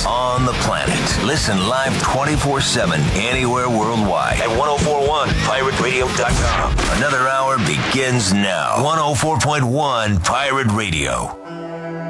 on the planet. Listen live 24/7 anywhere worldwide at 1041pirateradio.com. Another hour begins now. 104.1 Pirate Radio.